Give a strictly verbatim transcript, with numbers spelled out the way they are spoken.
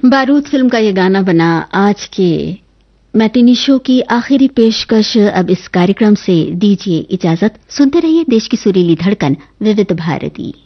बारूद फिल्म का ये गाना बना आज के मैटिनी शो की आखिरी पेशकश। अब इस कार्यक्रम से दीजिए इजाजत। सुनते रहिए देश की सुरीली धड़कन विविध भारती।